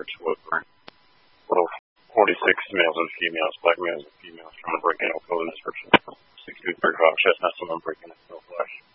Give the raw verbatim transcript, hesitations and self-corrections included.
for two oh three. Little forty-six males and females, black males and females, trying to break in with clothing description. six two three five Chestnut, someone breaking in no flash.